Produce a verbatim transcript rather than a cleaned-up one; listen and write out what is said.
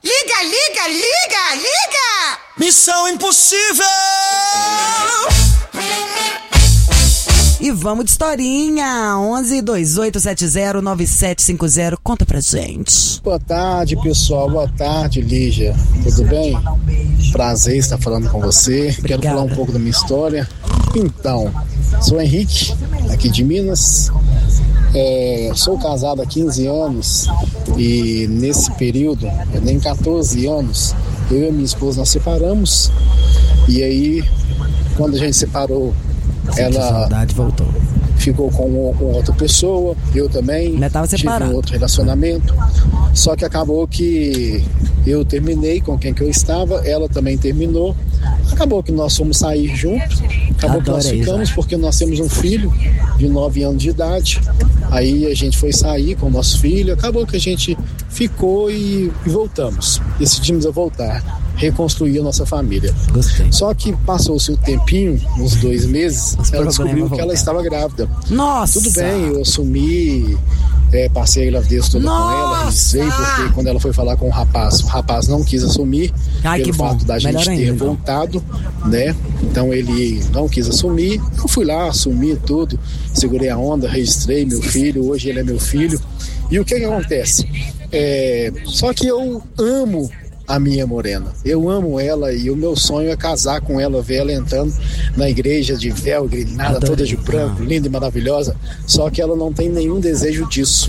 Liga, liga, liga, liga! Missão Impossível! E vamos de historinha, onze dois oito sete zero nove sete cinco zero, conta pra gente. Boa tarde, pessoal, boa tarde, Lígia, tudo bem? Prazer estar falando com você. Obrigada. Quero falar um pouco da minha história. Então, sou Henrique, aqui de Minas, é, sou casado há quinze anos e nesse período, nem catorze anos, eu e minha esposa nós separamos e aí, quando a gente separou, ela saudade, voltou. Ficou com, com outra pessoa, eu também tive um outro relacionamento, só que acabou que eu terminei com quem que eu estava, ela também terminou, acabou que nós fomos sair juntos, acabou Adoro que nós ficamos isso, porque nós temos um filho de nove anos de idade, aí a gente foi sair com o nosso filho, acabou que a gente ficou e, e voltamos, decidimos a voltar, reconstruir a nossa família. Gostei. Só que passou-se um tempinho, uns dois meses, Os ela descobriu que ela estava grávida. Nossa! Tudo bem, eu assumi, é, passei a gravidez toda Nossa! com ela, revisei, porque quando ela foi falar com o rapaz, o rapaz não quis assumir, Ai, pelo fato bom. da gente Melhor ter ainda, voltado, né? Então ele não quis assumir, eu fui lá, assumi tudo, segurei a onda, registrei meu filho, hoje ele é meu filho. E o que que acontece? É, só que eu amo a minha morena, eu amo ela e o meu sonho é casar com ela, ver ela entrando na igreja de véu, grinada, toda de branco, linda e maravilhosa, só que ela não tem nenhum desejo disso.